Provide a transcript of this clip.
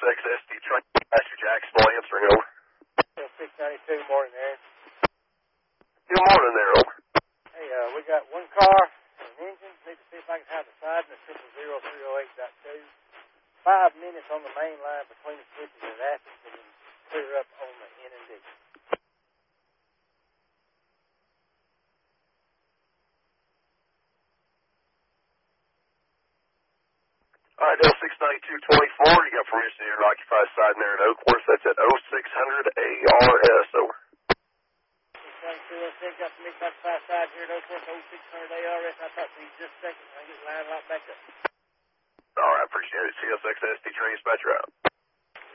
CSXSD train, Pastor Jacksonville answering, over. 692, morning, Aaron. Good morning there, over. Hey, we got one car and an engine. Need to see if I can have the side in the 00308.2. 5 minutes on the main line between the switches at Athens and then clear up on the N and D. All right, L69224, you got permission to occupy side there at Oakworth. That's at 0600 ARS, over. 69206, got the mixed occupy side here at Oakworth, 0600 ARS. I thought for just a second I get lined right back up. All right, appreciate it. CSXSD train dispatcher out.